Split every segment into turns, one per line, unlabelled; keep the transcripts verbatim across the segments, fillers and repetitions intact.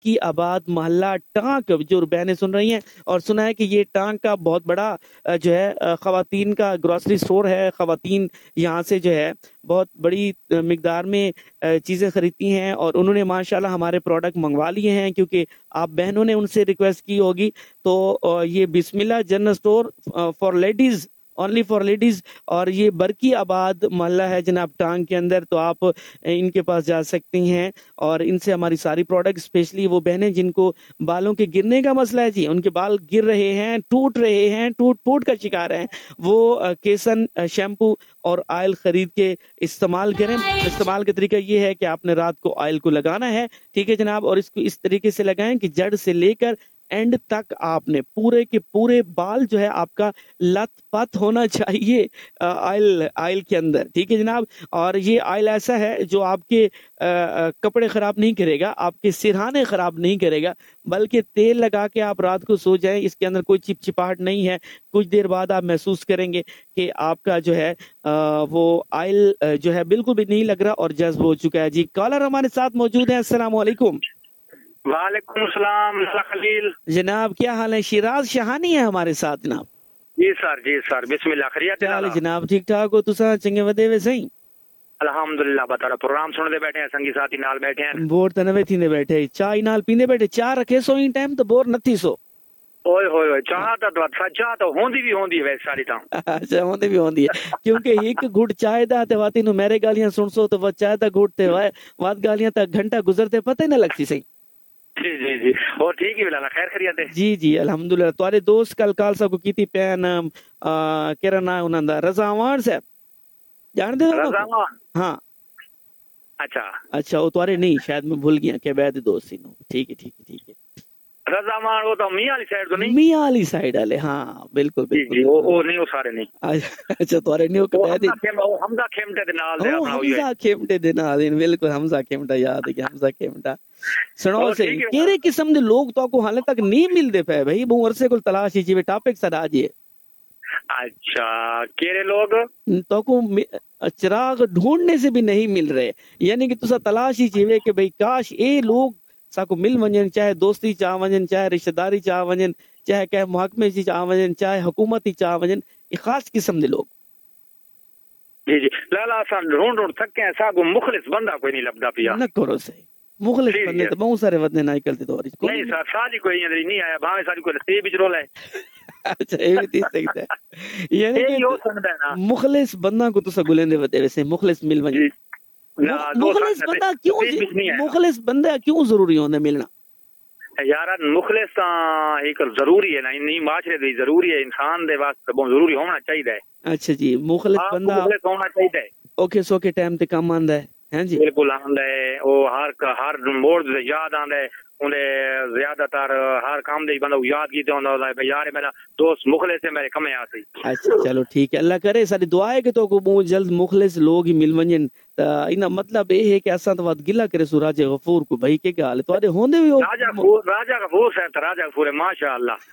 बरकी आबाद मोहल्ला टांक, जो बहनें सुन रही हैं, और सुना है कि ये टांक का बहुत बड़ा जो है खवातीन का ग्रोसरी स्टोर है। खवातीन यहाँ से जो है बहुत बड़ी मिकदार में चीज़ें खरीदती हैं और उन्होंने माशाल्लाह हमारे प्रोडक्ट मंगवा लिए हैं क्योंकि आप बहनों ने उनसे रिक्वेस्ट की होगी। तो ये बिस्मिल्लाह general store for ladies, only for ladies, और ये बरकी आबाद मोहल्ला है जनाब टांग के अंदर। तो आप इनके पास जा सकती हैं और इनसे हमारी सारी प्रोडक्ट, स्पेशली वो बहनें जिनको बालों के गिरने का मसला है जी, उनके बाल गिर रहे हैं, टूट रहे हैं, टूट फूट का शिकार हैं, वो केसन शैम्पू और ऑयल खरीद के इस्तेमाल करें। इस्तेमाल का तरीका ये है कि आपने रात को ऑयल को लगाना है, ठीक है जनाब, और इसको इस तरीके से लगाएं कि जड़ से लेकर एंड तक आपने पूरे के पूरे बाल जो है आपका लथपथ होना चाहिए ऑयल ऑयल के अंदर, ठीक है जनाब। और ये ऑयल ऐसा है जो आपके आ, आ, कपड़े खराब नहीं करेगा, आपके सिरहाने खराब नहीं करेगा, बल्कि तेल लगा के आप रात को सो जाएं, इसके अंदर कोई चिपचिपाहट नहीं है। कुछ देर बाद आप महसूस करेंगे कि आपका जो है आ, वो ऑयल जो है बिल्कुल भी नहीं लग रहा और जज्ब हो चुका है जी। कॉलर हमारे साथ मौजूद है, अस्सलाम वालेकुम।
वालेकुम सलाम खलील
जनाब, क्या हाल है? शिराज शहानी है हमारे साथ जनाब।
जी सर, जी सर, बिस्मिल्लाह, खैरियत
क्या हाल है जनाब? ठीक ठाक हो तुसा? चंगे वदे वे सही?
अल्हम्दुलिल्लाह, बता प्रोग्राम सुनते बैठे हैं, संगी साथी नाल बैठे हैं,
बोर तनवे थीने बैठे, चाय नाल पीने बैठे, चाय रखे सो इन टाइम तो बोर नथी सो।
ओए होए होए, चाह तो चाह तो होंदी भी होंदी है वैसे सारी ता।
अच्छा, होंदी भी होंदी है क्योंकि एक घुट चाय दा ते वाती नु मेरे गालियां सुन सो तो वो चाय दा घुट ते वात गालियां तक घंटा गुजरते पता ही ना लगती सही।
जी जी जी, और ठीक ही बिल्कुल खैर खैरियत है
जी जी अल्हम्दुलिल्लाह। तुम्हारे दोस्त कल काल सा को कीती पैन केरा ना उन्हां दा रज़ावान साहब, जानदे हो?
रज़ावान,
हाँ
अच्छा
अच्छा, वो तुम्हारे नहीं, शायद मैं भूल गया कि बैद दोस्त सी नो। ठीक है ठीक है ठीक है।
रज़ावान वो तो मियां वाली साइड तो नहीं?
मियां वाली साइड वाले, हाँ बिल्कुल बिल्कुल।
जी, वो वो नहीं, वो सारे नहीं।
अच्छा, तुम्हारे नहीं हो के बैद
हमजा खेमटे दे नाल दे अपना हुई है।
हमजा खेमटे दे नाल, बिल्कुल हमजा खेमटा याद है कि हमजा खेमटा। सुनो से केरे किस्म दे लोग तो को हाले तक नहीं मिलते पे भाई, बहु अरसे को तलाश ही जीवे टॉपिक सदा जी।
अच्छा, केरे लोग
तो को चिराग ढूंढने से भी नहीं मिल रहे, यानी कि तुसा तलाश ही जीवे कि भाई काश ये लोग साको मिल वजन, चाहे दोस्ती चाह वजन, चाहे रिश्तेदारी चाह वजन, चाहे कह महकमे जी चाह वजन, चाहे हुकूमती चाह वजन, ये खास किस्म दे लोग।
जी जी, लाला सा ढूंढ ढूंढ थके हैं, साको मुखलिस बंदा कोई नहीं लभदा पिया।
न करो सही, मुखलिस बंदे तो बहुत सारे वदने ना निकलते तो
नहीं सर, सारी कोई अंदर नहीं आया, भावे सारी कोई नसीब विच रोला है।
अच्छा, ये भी तीस सकता है, यानी कि
हो सकता है ना
मुखलिस बंदा को तो सगुलेंदे वदे वैसे मुखलिस मिल वजे। मुखलिस बंदा क्यों, मुखलिस बंदा क्यों जरूरी होंदा मिलना
यार? मुखलिस एक जरूरी है ना, नहीं माशरे दी जरूरी है, इंसान दे वास्ते बहुत जरूरी होना चाहिए।
अच्छा जी, मुखलिस बंदा
मुखलिस होना चाहिए,
ओके सो के टाइम ते काम आंदा है, हैं जी?
बिल्कुल आंदा है, वो हर हर मोड़ से याद आंदा है उन्हें, ज्यादातर हर काम दे बंदा याद कीते होंदा है यार मेरा दोस्त मुखलिस है, मेरे कमे आसी।
अच्छा चलो ठीक है, अल्लाह करे सारी दुआ है कि तो को बहुत जल्द मुखलिस लोग ही मिल वंजन। इना मतलब ये है कि असा तो बात गिला करे सुराज गफूर को भाई के हाल तुम्हारे होंदे भी हो?
राजा गफूर, राजा गफूर साहब, राजा गफूर है माशाअल्लाह,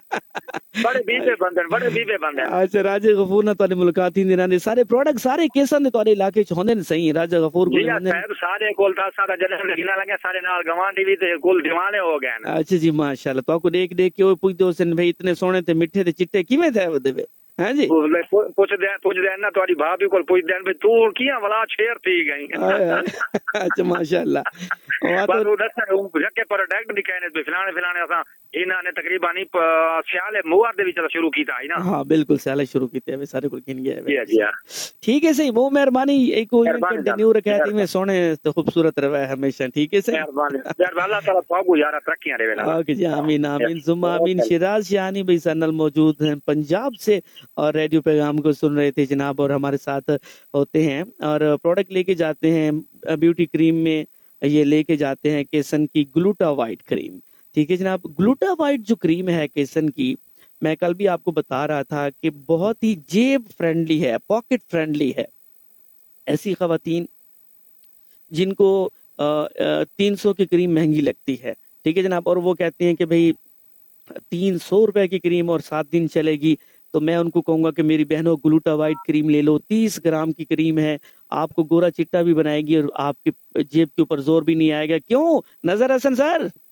बड़े बीबे बंदन, बड़े बीबे बंदन।
अच्छा, राजा गफूर ना तुम्हारी मुलाकात ही नहीं, सारे प्रोडक्ट सारे केसन दे तुम्हारे इलाके च होंदे ने सही? राजा गफूर को
होंदे साहब सारे कोल ता सारा जन्म गिना लगे, सारे नाल गवांडी भी ते कुल दीवाने हो गए ना।
अच्छा जी माशाल्लाह, तो को देख देख के वो पूछदे होसन भाई इतने सोने ते मिठे ते चिट्टे किवें थे वदे वे, हैं जी?
पुछदे पुछदे ना तुम्हारी भाभी को पुछदे भाई तू किया वाला शेर थी गई।
अच्छा माशाल्लाह,
और तो दस जके प्रोडक्ट दिखाने बे फिलाने फिलाने असा इना ने तकरीबन ही सियाले मुआर दे विच शुरू कीता है ना।
हां बिल्कुल, सियाले शुरू कीते है, सारे को गिन गया है।
जी जी
ठीक है सही, वो मेहरबानी, एक को कंटिन्यू रखैती में सोने तो खूबसूरत रहे हमेशा। ठीक है सही,
मेहरबानी यार, अल्लाह ताला पागो यार तरक्कियां देवे ना।
ओके जी, आमीन आमीन सुम्मा आमीन। शिराज शहानी भाई सनल मौजूद हैं पंजाब से और रेडियो पैगाम को सुन रहे थे जनाब, और हमारे साथ होते हैं और प्रोडक्ट लेके जाते हैं ब्यूटी क्रीम में, ये लेके जाते हैं केसन की ग्लूटा वाइट क्रीम। ठीक है जनाब, ग्लूटा वाइट जो क्रीम है केसन की, मैं कल भी आपको बता रहा था कि बहुत ही जेब फ्रेंडली है, पॉकेट फ्रेंडली है। ऐसी खवातीन जिनको तीन सौ की क्रीम महंगी लगती है, ठीक है जनाब, और वो कहते हैं कि भाई तीन सौ रुपए की क्रीम और सात दिन चलेगी, तो मैं उनको कहूंगा कि मेरी बहनों ग्लूटा वाइट क्रीम ले लो, तीस ग्राम की क्रीम है, आपको गोरा चिट्टा भी बनाएगी और आपके जेब के ऊपर जोर भी नहीं आएगा। क्यों नजर हसन सर?